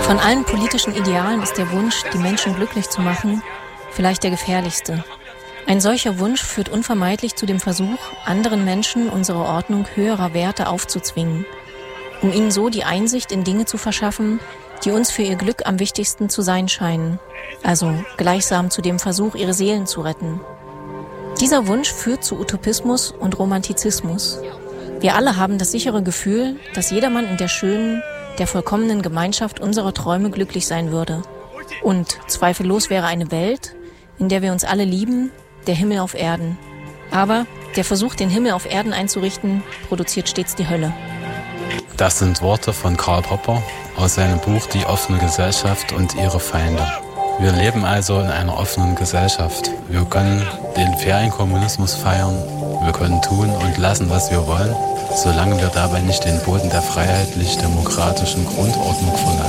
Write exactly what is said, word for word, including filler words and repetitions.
Von allen politischen Idealen ist der Wunsch, die Menschen glücklich zu machen, vielleicht der gefährlichste. Ein solcher Wunsch führt unvermeidlich zu dem Versuch, anderen Menschen unsere Ordnung höherer Werte aufzuzwingen, um ihnen so die Einsicht in Dinge zu verschaffen, die uns für ihr Glück am wichtigsten zu sein scheinen, also gleichsam zu dem Versuch, ihre Seelen zu retten. Dieser Wunsch führt zu Utopismus und Romantizismus. Wir alle haben das sichere Gefühl, dass jedermann in der schönen, der vollkommenen Gemeinschaft unserer Träume glücklich sein würde. Und zweifellos wäre eine Welt, in der wir uns alle lieben, der Himmel auf Erden. Aber der Versuch, den Himmel auf Erden einzurichten, produziert stets die Hölle. Das sind Worte von Karl Popper aus seinem Buch Die offene Gesellschaft und ihre Feinde. Wir leben also in einer offenen Gesellschaft. Wir können den fairen Kommunismus feiern. Wir können tun und lassen, was wir wollen, solange wir dabei nicht den Boden der freiheitlich-demokratischen Grundordnung von